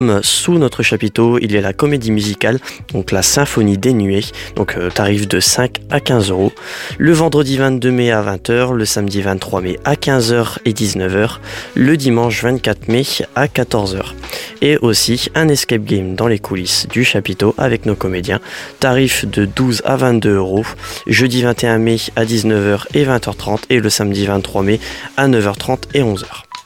Sous notre chapiteau, il y a la comédie musicale, donc la Symphonie des Nuées, donc tarif de 5 à 15 euros. Le vendredi 22 mai à 20h, le samedi 23 mai à 15h et 19h, le dimanche 24 mai à 14h. Et aussi un escape game dans les coulisses du chapiteau avec nos comédiens, tarif de 12 à 22 euros, jeudi 21 mai à 19h et 20h30 et le samedi 23 mai à 9h30 et 11h.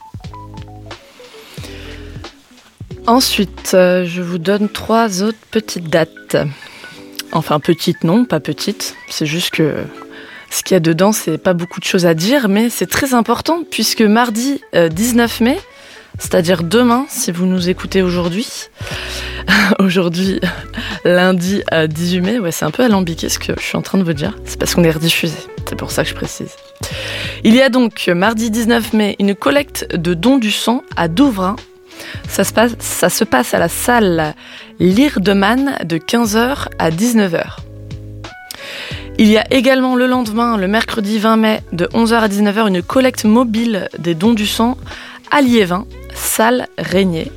Ensuite, je vous donne 3 autres petites dates. Enfin, petites non, pas petites. C'est juste que ce qu'il y a dedans, c'est pas beaucoup de choses à dire, mais c'est très important puisque mardi 19 mai, c'est-à-dire demain, si vous nous écoutez aujourd'hui, lundi 18 mai, ouais, c'est un peu alambiqué ce que je suis en train de vous dire. C'est parce qu'on est rediffusé, c'est pour ça que je précise. Il y a donc mardi 19 mai une collecte de dons du sang à Douvrin. Ça se passe à la salle Lierdemann de 15h à 19h. Il y a également le lendemain, le mercredi 20 mai, de 11h à 19h, une collecte mobile des dons du sang à Liévin, salle Régnier.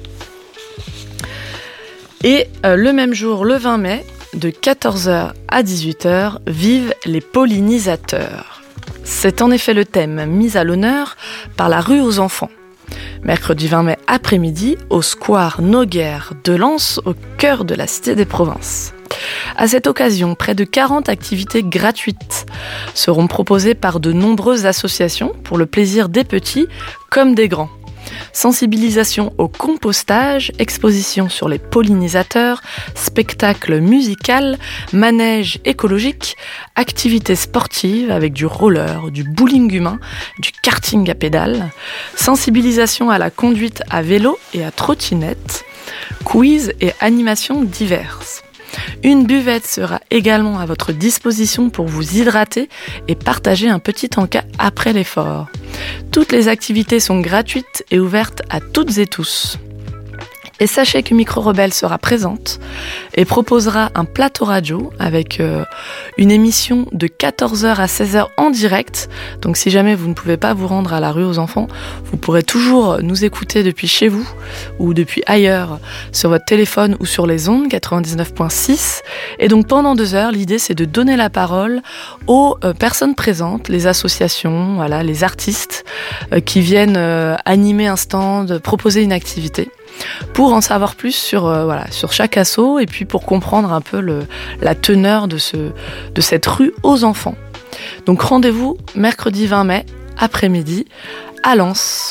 Et le même jour, le 20 mai, de 14h à 18h, vivent les pollinisateurs. C'est en effet le thème mis à l'honneur par la rue aux enfants. Mercredi 20 mai après-midi, au square Noguer de Lens, au cœur de la Cité des Provinces. À cette occasion, près de 40 activités gratuites seront proposées par de nombreuses associations pour le plaisir des petits comme des grands. Sensibilisation au compostage, exposition sur les pollinisateurs, spectacle musical, manège écologique, activités sportives avec du roller, du bowling humain, du karting à pédales, sensibilisation à la conduite à vélo et à trottinette, quiz et animations diverses. Une buvette sera également à votre disposition pour vous hydrater et partager un petit encas après l'effort. Toutes les activités sont gratuites et ouvertes à toutes et tous. Et sachez que Micro Rebelle sera présente et proposera un plateau radio avec une émission de 14h à 16h en direct. Donc si jamais vous ne pouvez pas vous rendre à la rue aux enfants, vous pourrez toujours nous écouter depuis chez vous ou depuis ailleurs sur votre téléphone ou sur les ondes 99.6. Et donc pendant 2 heures, l'idée c'est de donner la parole aux personnes présentes, les associations, voilà, les artistes qui viennent animer un stand, proposer une activité, pour en savoir plus sur chaque asso et puis pour comprendre un peu la teneur de cette rue aux enfants. Donc rendez-vous mercredi 20 mai après-midi à Lens.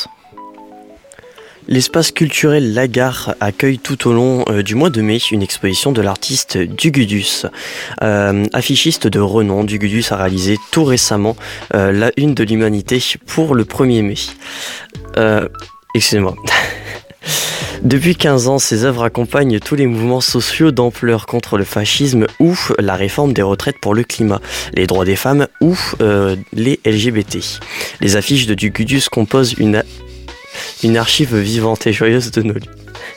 L'espace culturel La Gare accueille tout au long du mois de mai une exposition de l'artiste Dugudus. Affichiste de renom, Dugudus a réalisé tout récemment la une de l'Humanité pour le 1er mai. Excusez-moi. Depuis 15 ans, ses œuvres accompagnent tous les mouvements sociaux d'ampleur contre le fascisme ou la réforme des retraites pour le climat, les droits des femmes ou les LGBT. Les affiches de Dugudus composent une archive vivante et joyeuse de nos lieux.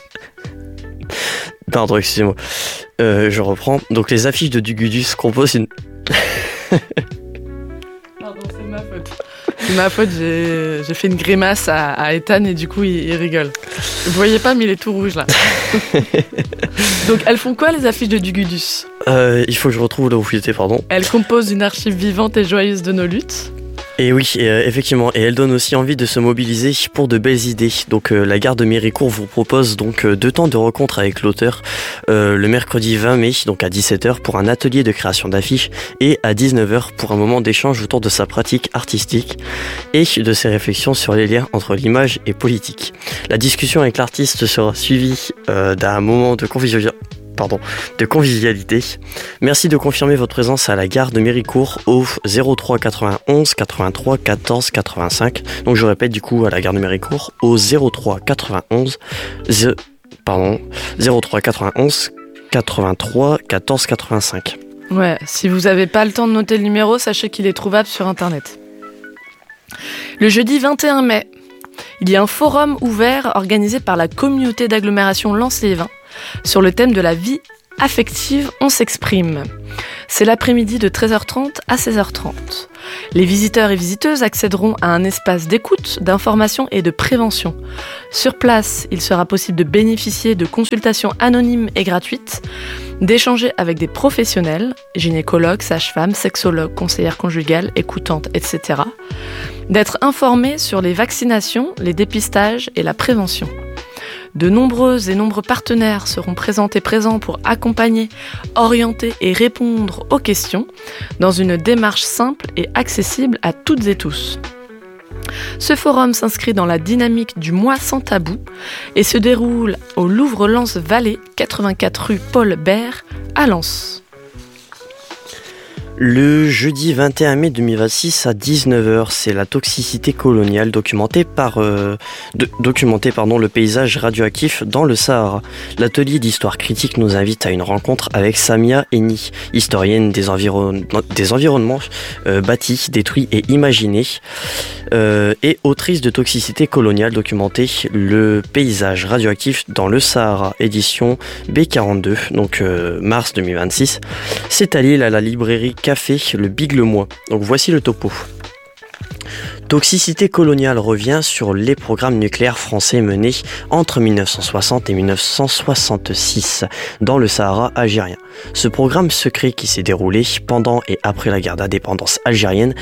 Pardon, excusez-moi. Je reprends. Donc les affiches de Dugudus composent une... Pardon, c'est ma faute. C'est ma faute, j'ai fait une grimace à Ethan et du coup il rigole. Vous voyez pas mais il est tout rouge là. Donc elles font quoi les affiches de Dugudus ? Il faut que je retrouve là où j'étais, pardon. Elles composent une archive vivante et joyeuse de nos luttes. Et oui, effectivement, et elle donne aussi envie de se mobiliser pour de belles idées. Donc la gare de Méricourt vous propose donc 2 temps de rencontre avec l'auteur, le mercredi 20 mai, donc à 17h pour un atelier de création d'affiches et à 19h pour un moment d'échange autour de sa pratique artistique et de ses réflexions sur les liens entre l'image et politique. La discussion avec l'artiste sera suivie d'un moment de convivialité. Merci de confirmer votre présence à la gare de Méricourt au 03 91 83 14 85. Donc je répète du coup à la gare de Méricourt au 03 91 83 14 85. Ouais, si vous n'avez pas le temps de noter le numéro, sachez qu'il est trouvable sur internet. Le jeudi 21 mai, il y a un forum ouvert organisé par la communauté d'agglomération Lens-Liévin sur le thème de la vie affective, on s'exprime. C'est l'après-midi de 13h30 à 16h30. Les visiteurs et visiteuses accéderont à un espace d'écoute, d'information et de prévention. Sur place, il sera possible de bénéficier de consultations anonymes et gratuites, d'échanger avec des professionnels, gynécologues, sages-femmes, sexologues, conseillères conjugales, écoutantes, etc., d'être informé sur les vaccinations, les dépistages et la prévention. De nombreux partenaires seront présents pour accompagner, orienter et répondre aux questions dans une démarche simple et accessible à toutes et tous. Ce forum s'inscrit dans la dynamique du mois sans tabou et se déroule au Louvre-Lens-Vallée, 84 rue Paul Bert à Lens. Le jeudi 21 mai 2026 à 19h, c'est la toxicité coloniale documentée par le paysage radioactif dans le Sahara. L'atelier d'histoire critique nous invite à une rencontre avec Samia Eni, historienne des environnements bâtis, détruits et imaginés, et autrice de toxicité coloniale documentée, le paysage radioactif dans le Sahara, édition B42, donc mars 2026. C'est à Lille, à la librairie Café le Big Le Mois. Donc voici le topo. Toxicité coloniale revient sur les programmes nucléaires français menés entre 1960 et 1966 dans le Sahara algérien. Ce programme secret qui s'est déroulé pendant et après la guerre d'indépendance algérienne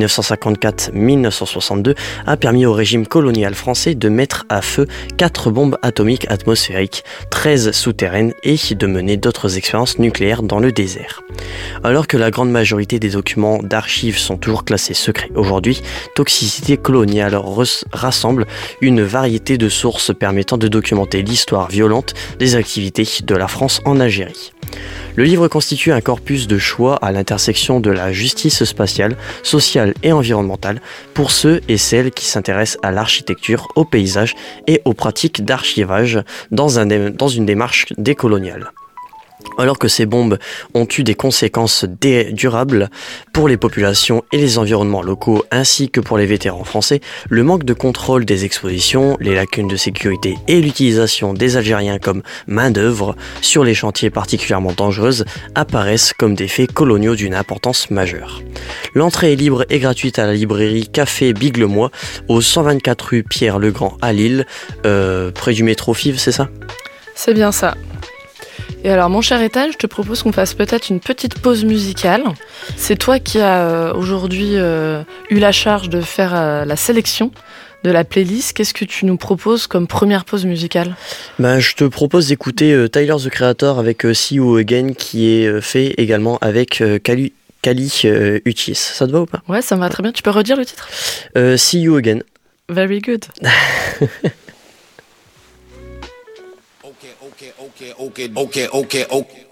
1954-1962 a permis au régime colonial français de mettre à feu 4 bombes atomiques atmosphériques, 13 souterraines et de mener d'autres expériences nucléaires dans le désert. Alors que la grande majorité des documents d'archives sont toujours classés secrets aujourd'hui, Toxicité coloniale rassemble une variété de sources permettant de documenter l'histoire violente des activités de la France en Algérie. Le livre constitue un corpus de choix à l'intersection de la justice spatiale, sociale et environnementale pour ceux et celles qui s'intéressent à l'architecture, au paysage et aux pratiques d'archivage dans une démarche décoloniale. Alors que ces bombes ont eu des conséquences durables pour les populations et les environnements locaux ainsi que pour les vétérans français, le manque de contrôle des expositions, les lacunes de sécurité et l'utilisation des Algériens comme main-d'œuvre sur les chantiers particulièrement dangereuses apparaissent comme des faits coloniaux d'une importance majeure. L'entrée est libre et gratuite à la librairie Café Big Le Mois au 124 rue Pierre-Legrand à Lille, près du métro Fives, c'est ça ? C'est bien ça. Et alors, mon cher Ethan, je te propose qu'on fasse peut-être une petite pause musicale. C'est toi qui as aujourd'hui eu la charge de faire la sélection de la playlist. Qu'est-ce que tu nous proposes comme première pause musicale ? Je te propose d'écouter Tyler the Creator avec See You Again, qui est fait également avec Kali Uchis. Ça te va ou pas ? Ouais, ça me va très bien. Tu peux redire le titre ? See You Again. Very good. Okay.